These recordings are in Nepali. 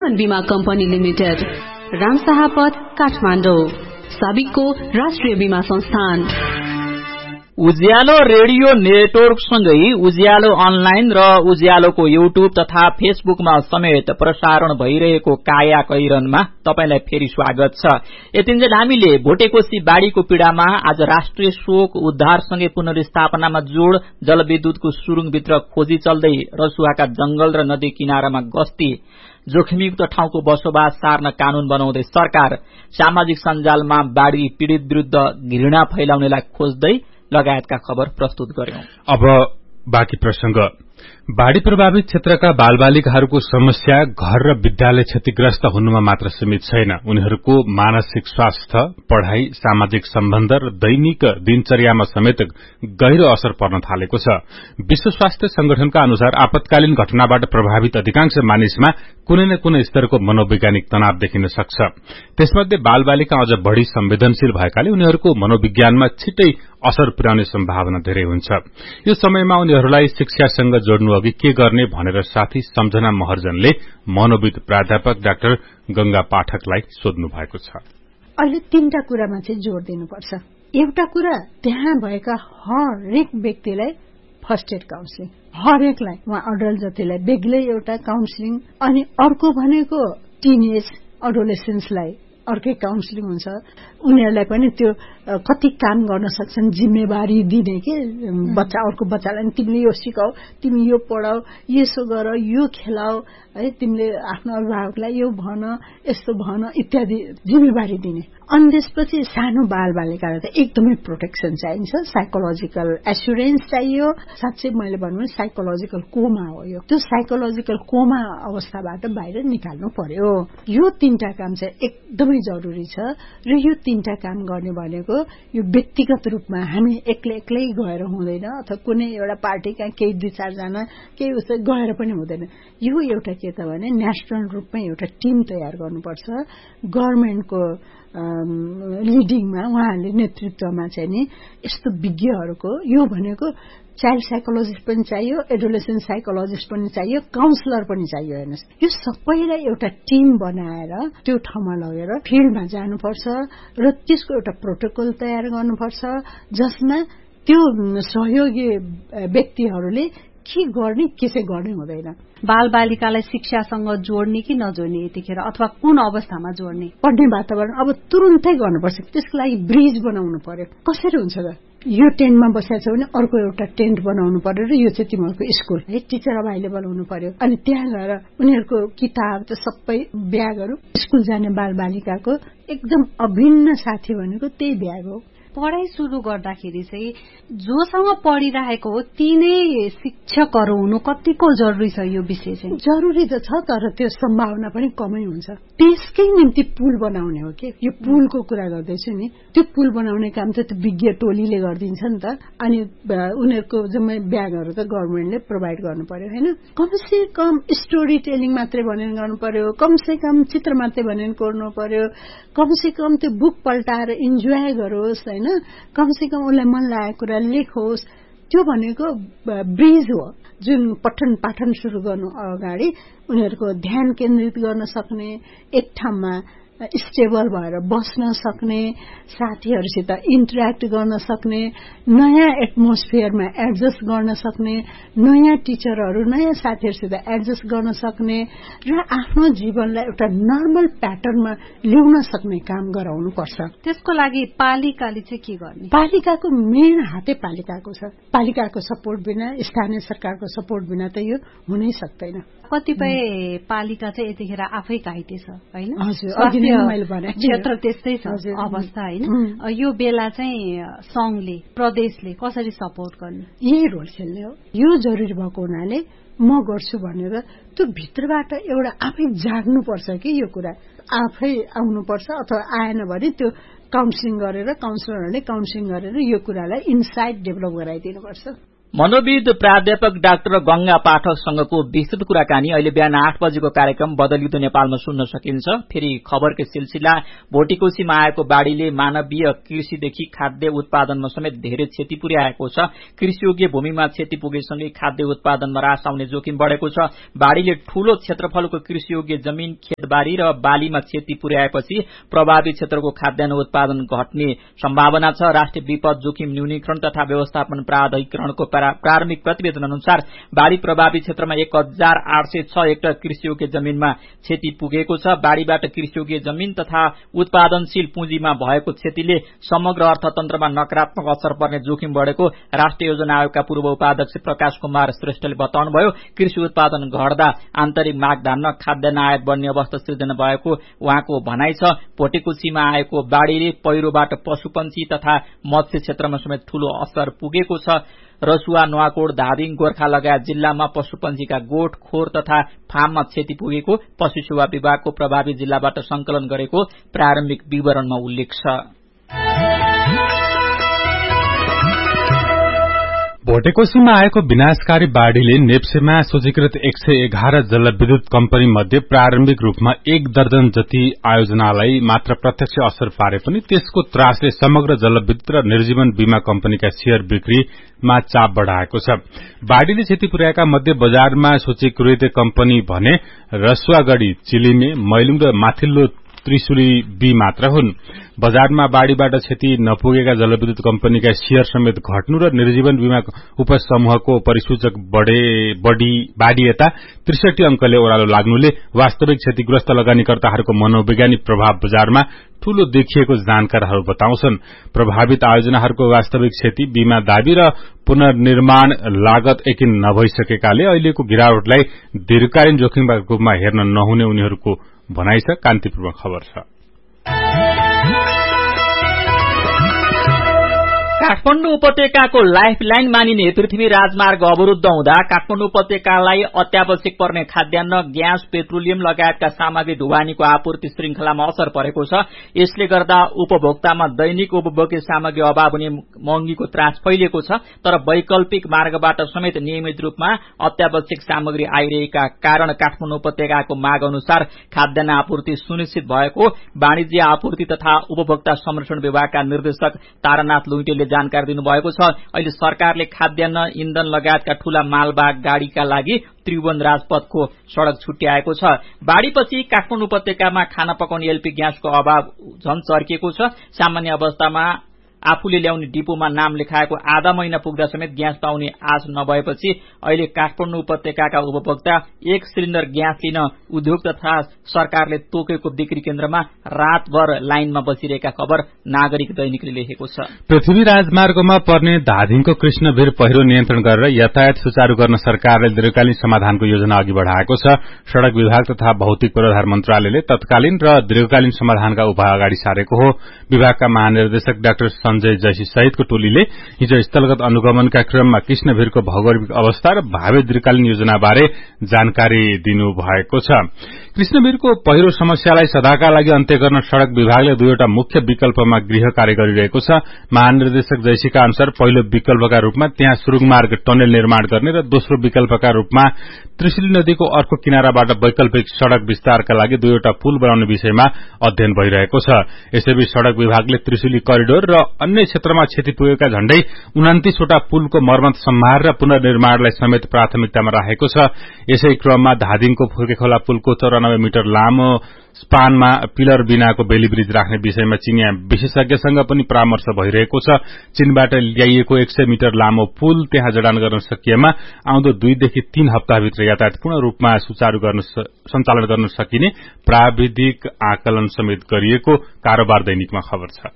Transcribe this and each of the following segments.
जीवन बीमा कम्पनी लिमिटेड, रामशाहपथ, काठमाडौँ। साबिकको राष्ट्रिय बीमा संस्थान। उज्यालो रेडियो नेटवर्कसँगै उज्यालो अनलाइन र उज्यालोको युट्युब तथा फेसबुकमा समेत प्रसारण भइरहेको काया कैरनमा तपाईलाई फेरि स्वागत छ। यतिन्जेल हामीले भोटेकोशी बाढ़ीको पीड़ामा आज राष्ट्रिय शोक, उद्धारसँगै पुनर्स्थापनामा जोड़, जलविद्युतको सुरुङभित्र खोजी चल्दै, रसुवाका जंगल र नदी किनारामा गस्ती, जोखिमयुक्त ठाउँको बसोबास सार्न कानून बनाउँदै सरकार, सामाजिक सञ्जालमा बाढ़ी पीड़ित विरूद्ध घृणा फैलाउनेलाई खोज्दै लगायतका खबर प्रस्तुत गर्यौं। अब बाँकी प्रसंग। बाढ़ी प्रभावित क्षेत्रका बालबालिकाहरूको समस्या घर र विद्यालय क्षतिग्रस्त हुनुमा मात्र सीमित छैन। उनीहरूको मानसिक स्वास्थ्य, पढ़ाई, सामाजिक सम्बन्ध र दैनिक दिनचर्यामा समेत गहिरो असर पर्न थालेको छ। विश्व स्वास्थ्य संगठनका अनुसार आपतकालीन घटनाबाट प्रभावित अधिकांश मानिसमा कुनै न कुनै स्तरको मनोवैज्ञानिक तनाव देखिन सक्छ। त्यसमध्ये बालबालिका अझ बढ़ी संवेदनशील भएकाले उनीहरूको मनोविज्ञानमा छिटै असर पुर्याउने सम्भावना धेरै हुन्छ। यो समयमा उनीहरूलाई शिक्षासँग जोड्नु अघि के गर्ने भनेर साथी सम्झना महर्जनले मनोविद प्राध्यापक डाक्टर गंगा पाठकलाई सोध्नु भएको छ। अहिले तीनटा कुरामा चाहिँ जोड़ दिनुपर्छ। एउटा कुरा, त्यहाँ भएका हरेक व्यक्तिलाई फर्स्ट एड काउन्सिलिङ, हरेकलाई, उहाँ अडल्ट जतिलाई बेग्लै एउटा काउन्सिलिङ। अनि अर्को भनेको टिनेज एडोलेसेन्सलाई अर्कै काउन्सिलिङ हुन्छ। उनीहरूलाई पनि त्यो कति काम गर्न सक्छन् जिम्मेवारी दिने के बच्चा, अर्को बच्चालाई तिमीले यो सिकाऊ, तिमी यो पढाऊ, यसो गर, यो खेलाऊ, है तिमीले आफ्नो अभिभावकलाई यो भन, यस्तो भन इत्यादि जिम्मेवारी दिने। अनि त्यसपछि सानो बालबालिकालाई त एकदमै प्रोटेक्सन चाहिन्छ, साइकोलोजिकल एस्युरेन्स चाहियो। साँच्चै मैले भन्नु साइकोलोजिकल कोमा हो यो। त्यो साइकोलोजिकल कोमा अवस्थाबाट बाहिर निकाल्नु पर्यो। यो तीनटा काम चाहिँ एकदमै जरुरी छ। र यो तीनटा काम गर्ने भनेको यो व्यक्तिगत रूपमा हामी एक्लै गएर हुँदैन, अथवा कुनै एउटा पार्टीका केही दुई चारजना केही उस्तो गएर पनि हुँदैन। यो एउटा के त भने नेशनल रूपमा एउटा टिम तयार गर्नुपर्छ। गभर्नमेन्टको लिडिङमा, उहाँहरूले नेतृत्वमा चाहिँ नि यस्तो विज्ञहरूको, यो भनेको चाइल्ड साइकोलोजिस्ट पनि चाहियो, एडोलेसेन्ट साइकोलोजिस्ट पनि चाहियो, काउन्सलर पनि चाहियो। हेर्नुहोस्, यो सबैलाई एउटा टिम बनाएर त्यो ठाउँमा लगेर फिल्डमा जानुपर्छ र त्यसको एउटा प्रोटोकल तयार गर्नुपर्छ, जसमा त्यो सहयोगी व्यक्तिहरूले के गर्ने, के चाहिँ गर्ने हुँदैन। बालबालिकालाई शिक्षासँग जोड्ने कि नजोड्ने यतिखेर, अथवा कुन अवस्थामा जोड्ने? पढ्ने वातावरण अब तुरुन्तै गर्नुपर्छ। त्यसको लागि ब्रिज बनाउनु पर्यो। कसरी हुन्छ त? यो टेन्टमा बसेको छ भने अर्को एउटा टेन्ट बनाउनु पर्यो र यो चाहिँ तिमीहरूको स्कुल है, टिचर अभाइलेबल हुनु पर्यो। अनि त्यहाँ गएर उनीहरूको किताब त सबै ब्यागहरू, स्कुल जाने बालबालिकाको एकदम अभिन्न साथी भनेको त्यही ब्याग हो। पढाइ सुरु गर्दाखेरि चाहिँ जोसँग पढिरहेको हो तिनै शिक्षकहरू हुनु कतिको जरुरी छ? यो विषय चाहिँ जरुरी त छ, तर त्यो सम्भावना पनि कमै हुन्छ। त्यसकै निम्ति पुल बनाउने हो कि यो पुलको कुरा गर्दैछु नि। त्यो पुल बनाउने काम त त्यो विज्ञ टोलीले गरिदिन्छ नि त। अनि उनीहरूको जम्मै ब्यागहरू त गभर्नमेन्टले प्रोभाइड गर्नु पर्यो हैन। कमसे कम स्टोरी टेलिङ मात्रै भनेर गर्नु पर्यो, कमसे कम चित्र मात्रै भनेर गर्नु पर्यो, कमसे कम त्यो बुक पल्टाएर इन्जोय गरोस् हैन, कमसे कम उसलाई मन लागेको कुरा लेखोस्। त्यो भनेको ब्रिज हो, जुन पठन पाठन सुरु गर्नु अगाडि उनीहरूको ध्यान केन्द्रित गर्न सक्ने, एक ठाउँमा स्टेबल भएर बस्न सक्ने, साथीहरूसित इन्टरेक्ट गर्न सक्ने, नयाँ एटमोस्फियरमा एडजस्ट गर्न सक्ने, नयाँ टिचरहरू, नयाँ साथीहरूसित एडजस्ट गर्न सक्ने र आफ्नो जीवनलाई एउटा नर्मल प्याटर्नमा ल्याउन सक्ने काम गराउनु पर्छ। त्यसको लागि पालिकाले चाहिँ के गर्ने? पालिकाको मेन हातै पालिकाको छ। पालिकाको सपोर्ट बिना, स्थानीय सरकारको सपोर्ट बिना त यो हुनै सक्दैन। कतिपय पालिका चाहिँ यतिखेर आफै घाइते छ हैन? क्षेत्र त्यस्तै छ अवस्था हैन? यो बेला चाहिँ संघले, प्रदेशले कसरी सपोर्ट गर्ने? यही रोल खेल्ने हो। यो जरुरी भएको हुनाले म गर्छु भनेर त्यो भित्रबाट एउटा आफै जाग्नुपर्छ कि यो कुरा आफै आउनुपर्छ, अथवा आएन भने त्यो काउन्सिलिङ गरेर, काउन्सिलरहरूले काउन्सिलिङ गरेर यो कुरालाई इन्साइट डेभलप गराइदिनुपर्छ। मनोविद प्राध्यापक डाक्टर गंगा पाठकसँगको विस्तृत कुराकानी अहिले बिहान 8 बजेको कार्यक्रम बदलिँदो नेपालमा सुन्न सकिन्छ। फेरि खबरकै सिलसिला। भोटिकोसीमा आएको बाढ़ीले मानवीय कृषिदेखि खाद्य उत्पादनमा समेत धेरै क्षति पुर्याएको छ। कृषियोग्य भूमिमा क्षति पुगेसँगै खाद्य उत्पादनमा ह्रास आउने जोखिम बढ़ेको छ। बाढ़ीले ठूलो क्षेत्रफलको कृषियोग्य जमीन, खेतबारी र बालीमा क्षति पुर्याएपछि प्रभावित क्षेत्रको खाद्यान्न उत्पादन घट्ने सम्भावना छ। राष्ट्रिय विपद जोखिम न्यूनीकरण तथा व्यवस्थापन प्राधिकरणको प्रारम्भिक प्रतिवेदन अनुसार बाढ़ी प्रभावित क्षेत्रमा 1806 हेक्टर कृषियोग्य जमीनमा क्षति पुगेको छ। बाढ़ीबाट कृषियोग्य जमीन तथा उत्पादनशील पुँजीमा भएको क्षतिले समग्र अर्थतन्त्रमा नकारात्मक असर पर्ने जोखिम बढ़ेको राष्ट्रिय योजना आयोगका पूर्व उपाध्यक्ष प्रकाश कुमार श्रेष्ठले बताउनुभयो। कृषि उत्पादन घट्दा आन्तरिक माग धान्न, खाद्यान्न आयात बढ्ने अवस्था सृजना भएको उहाँको भनाइ छ। भोटिकोसीमा आएको बाढ़ीले पहिरोबाट पशुपन्छी तथा मत्स्य क्षेत्रमा समेत ठूलो असर पुगेको छ। रसुवा, नुवाकोट, धादिङ, गोर्खा लगायत जिल्लामा पशुपन्छीका गोठ, खोर तथा फार्ममा क्षति पुगेको पशु सेवा विभागको प्रभावित जिल्लाबाट संकलन गरेको प्रारम्भिक विवरणमा उल्लेख छ। भोटेकोसीमा आएको विनाशकारी बाढ़ीले नेप्सेमा सूचीकृत 111 जलविद्युत कम्पनी मध्ये प्रारम्भिक रूपमा 1 दर्जन जति आयोजनालाई मात्र प्रत्यक्ष असर पारे पनि त्यसको त्रासले समग्र जलविद्युत र निर्जीवन बीमा कम्पनीका शेयर बिक्रीमा चाप बढ़ाएको छ। बाढ़ीले क्षति पुर्याएका मध्ये बजारमा सूचीकृत कम्पनी भने रसुवागढ़ी, चिलिमे, मैलुङ र माथिल्लो त्रिशुली बी मात्र हुन्। बजारमा बाढ़ीबाट क्षति नपुगेका जलविद्युत कम्पनीका शेयर समेत घट्नु र निर्जीवन बीमा उपसमूहको परिसूचक बाढ़ी यता 63 अंकले ओह्रालो लाग्नुले वास्तविक क्षतिग्रस्त लगानीकर्ताहरूको मनोवैज्ञानिक प्रभाव बजारमा ठूलो देखिएको जानकारहरू बताउँछन्। प्रभावित आयोजनाहरूको वास्तविक क्षति, बीमा दावी र पुनर्निर्माण लागत यकिन नभइसकेकाले अहिलेको गिरावटलाई दीर्घकालीन जोखिमका रूपमा हेर्न नहुने उनीहरूको भनाइ छ। कान्तिपुरमा खबर छ। काठमाडौँ उपत्यकाको लाइफलाइन मानिने पृथ्वी राजमार्ग अवरुद्ध हुँदा काठमाडौँ उपत्यकालाई अत्यावश्यक पर्ने खाद्यान्न, ग्यास, पेट्रोलियम लगायतका सामग्री ढुवानीको आपूर्ति श्रृंखलामा असर परेको छ। यसले गर्दा उपभोक्तामा दैनिक उपभोग्य सामग्री अभाव हुने महँगीको त्रास फैलिएको छ। तर वैकल्पिक मार्गबाट समेत नियमित रूपमा अत्यावश्यक सामग्री आइरहेका कारण काठमाडौँ उपत्यकाको माग अनुसार खाद्यान्न आपूर्ति सुनिश्चित भएको वाणिज्य आपूर्ति तथा उपभोक्ता संरक्षण विभागका निर्देशक तारानाथ लुइटेले जानकारी दिनुभएको छ। अहिले सरकारले खाद्यान्न, इन्धन लगायतका ठूला मालवाहक गाड़ीका लागि त्रिभुवन राजपथको सड़क छुट्याएको छ। बाढ़ीपछि काठमाडौँ उपत्यकामा खाना पकाउने एलपी ग्यासको अभाव झन चर्किएको छ। सामान्य अवस्थामा आफूले ल्याउने डिपोमा नाम लेखाएको आधा महिना पुग्दा समेत ग्यास पाउने आश नभएपछि अहिले काठमाडौँ उपत्यकाका उपभोक्ता 1 सिलिण्डर ग्यास लिन उद्योग तथा सरकारले तोकेको बिक्री केन्द्रमा रातभर लाइनमा बसिरहेका खबर नागरिक दैनिकले लेखेको छ। पृथ्वी राजमार्गमा पर्ने धादिङको कृष्णभिर पहिरो नियन्त्रण गरेर यातायात सुचारू गर्न सरकारले दीर्घकालीन समाधानको योजना अघि बढ़ाएको छ। सड़क विभाग तथा भौतिक पूर्वाधार मन्त्रालयले तत्कालीन र दीर्घकालीन समाधानका उपाय अगाडि सारेको हो। विभागका महानिर्देशक डाक्टर संजय जैसी सहितको टोलीले हिजो स्थलगत अनुगमनका क्रममा कृष्णभिरको भौगोलिक अवस्था र भावी दीर्घकालीन योजनाबारे जानकारी दिनुभएको छ। कृष्णभिरको पहिरो समस्यालाई सदाका लागि अन्त्य गर्न सड़क विभागले दुईवटा मुख्य विकल्पमा गृह कार्य गरिरहेको छ। महानिर्देशक जैसीका अनुसार पहिलो विकल्पका रूपमा त्यहाँ सुरुङमार्ग टनेल निर्माण गर्ने र दोस्रो विकल्पका रूपमा त्रिशुली नदीको अर्को किनाराबाट वैकल्पिक सड़क विस्तारका लागि दुईवटा पुल बनाउने विषयमा अध्ययन भइरहेको छ। यसैबीच सड़क विभागले त्रिशुली करिडोर र अन्य क्षेत्रमा क्षति पुगेका झण्डै 29 वटा पुलको मर्मत सम्हार र पुनर्निर्माणलाई समेत प्राथमिकतामा राखेको छ। यसै क्रममा धादिङको फुर्केखोला पुलको 94 मिटर लामो स्पानमा पिलर बिनाको बेली ब्रिज राख्ने विषयमा चिनिया विशेषज्ञसँग पनि परामर्श भइरहेको छ। चीनबाट ल्याइएको 100 मिटर लामो पुल त्यहाँ जडान गर्न सकिएमा आउँदो 2 देखि 3 हप्ताभित्र यातायात पूर्ण रूपमा सञ्चालन गर्न सकिने प्राविधिक आकलन समेत गरिएको कारोबार दैनिकमा खबर छ।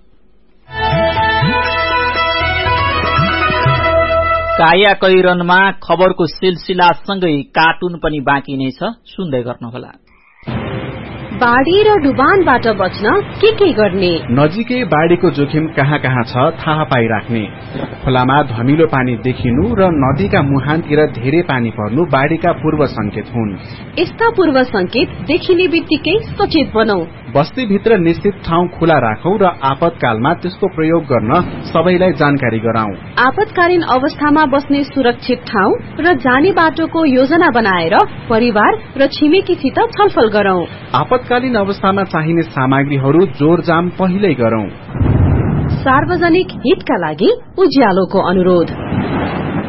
कायाकैरनमा खबरको सिलसिलासँगै कार्टुन पनि बाँकी नै छ, सुन्दै गर्नुहोला। बाढी र डुबानबाट बच्न के गर्ने? नजिकै बाढीको जोखिम कहाँ कहाँ छ थाहा पाइराख्ने। खोलामा धमिलो पानी देखिनु र नदीका मुहानतिर धेरै पानी पर्नु बाढीका पूर्व संकेत हुन्। यस्ता पूर्व संकेत देखिने बित्तिकै सचेत बनौं। बस्तीभित्र निश्चित ठाउँ खुला राखौं र आपतकालमा त्यसको प्रयोग गर्न सबैलाई जानकारी गराउँ। आपतकालीन अवस्थामा बस्ने सुरक्षित ठाउँ र जाने बाटोको योजना बनाएर परिवार र छिमेकीसित छलफल गरौं। आपतकालीन अवस्थामा चाहिने सामग्रीहरू जोडजाम पहिल्यै गरौं। सार्वजनिक हितका लागि उज्यालोको अनुरोध।